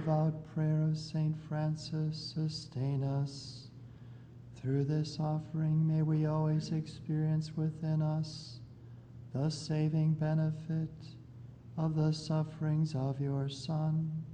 devout prayer of Saint Francis, sustain us. Through this offering, may we always experience within us the saving benefit of the sufferings of your Son,